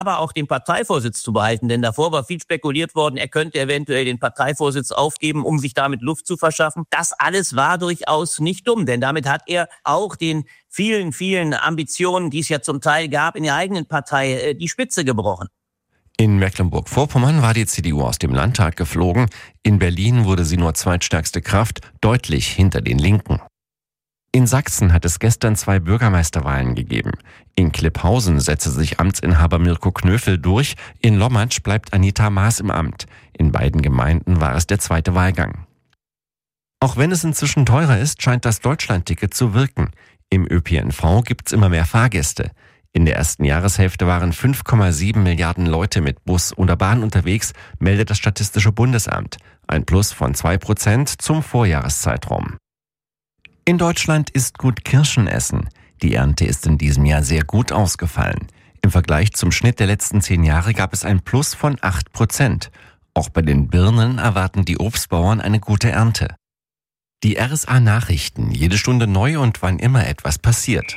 aber auch den Parteivorsitz zu behalten, denn davor war viel spekuliert worden, er könnte eventuell den Parteivorsitz aufgeben, um sich damit Luft zu verschaffen. Das alles war durchaus nicht dumm, denn damit hat er auch den vielen, vielen Ambitionen, die es ja zum Teil gab, in der eigenen Partei die Spitze gebrochen. In Mecklenburg-Vorpommern war die CDU aus dem Landtag geflogen. In Berlin wurde sie nur zweitstärkste Kraft, deutlich hinter den Linken. In Sachsen hat es gestern 2 Bürgermeisterwahlen gegeben. In Klipphausen setzte sich Amtsinhaber Mirko Knöfel durch, in Lommatsch bleibt Anita Maas im Amt. In beiden Gemeinden war es der zweite Wahlgang. Auch wenn es inzwischen teurer ist, scheint das Deutschlandticket zu wirken. Im ÖPNV gibt's immer mehr Fahrgäste. In der ersten Jahreshälfte waren 5,7 Milliarden Leute mit Bus oder Bahn unterwegs, meldet das Statistische Bundesamt. Ein Plus von 2% zum Vorjahreszeitraum. In Deutschland ist gut Kirschen essen. Die Ernte ist in diesem Jahr sehr gut ausgefallen. Im Vergleich zum Schnitt der letzten 10 Jahre gab es ein Plus von 8%. Auch bei den Birnen erwarten die Obstbauern eine gute Ernte. Die RSA-Nachrichten, jede Stunde neu und wann immer etwas passiert.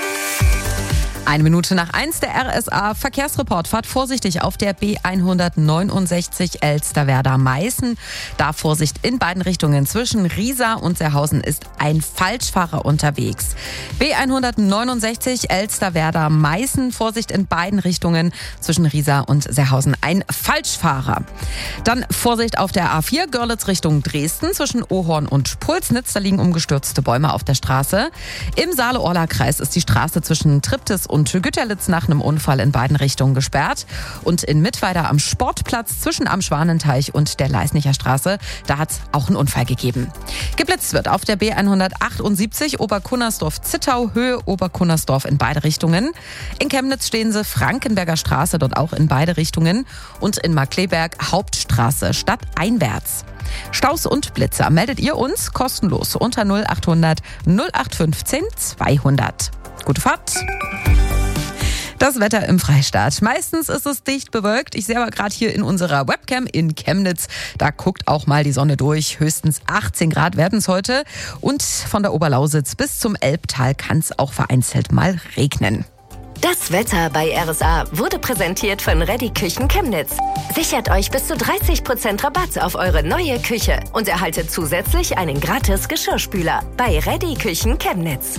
1:01 der RSA-Verkehrsreport. Fahrt vorsichtig auf der B169 Elsterwerda-Meißen. Da Vorsicht in beiden Richtungen. Zwischen Riesa und Serhausen ist ein Falschfahrer unterwegs. B169 Elsterwerda-Meißen. Vorsicht in beiden Richtungen. Zwischen Riesa und Serhausen ein Falschfahrer. Dann Vorsicht auf der A4 Görlitz Richtung Dresden. Zwischen Ohorn und Pulsnitz. Da liegen umgestürzte Bäume auf der Straße. Im Saale-Orla-Kreis ist die Straße zwischen Triptis und Güterlitz nach einem Unfall in beiden Richtungen gesperrt. Und in Mittweida am Sportplatz zwischen am Schwanenteich und der Leisnicher Straße, da hat es auch einen Unfall gegeben. Geblitzt wird auf der B178 Oberkunnersdorf-Zittau, Höhe Oberkunnersdorf in beide Richtungen. In Chemnitz stehen sie Frankenberger Straße, dort auch in beide Richtungen. Und in Markkleeberg Hauptstraße stadteinwärts. Staus und Blitzer meldet ihr uns kostenlos unter 0800 0815 200. Gute Fahrt! Das Wetter im Freistaat. Meistens ist es dicht bewölkt. Ich sehe aber gerade hier in unserer Webcam in Chemnitz, da guckt auch mal die Sonne durch. Höchstens 18 Grad werden es heute. Und von der Oberlausitz bis zum Elbtal kann es auch vereinzelt mal regnen. Das Wetter bei RSA wurde präsentiert von Ready Küchen Chemnitz. Sichert euch bis zu 30% Rabatt auf eure neue Küche und erhaltet zusätzlich einen gratis Geschirrspüler bei Ready Küchen Chemnitz.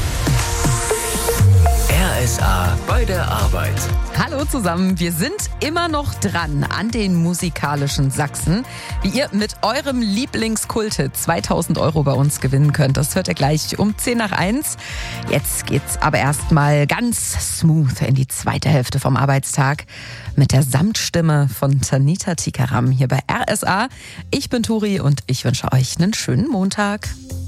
RSA bei der Arbeit. Hallo zusammen, wir sind immer noch dran an den musikalischen Sachsen. Wie ihr mit eurem Lieblingskulte 2000 € bei uns gewinnen könnt, das hört ihr gleich um 1:10. Jetzt geht's aber erstmal ganz smooth in die zweite Hälfte vom Arbeitstag mit der Samtstimme von Tanita Tikaram hier bei RSA. Ich bin Turi und ich wünsche euch einen schönen Montag.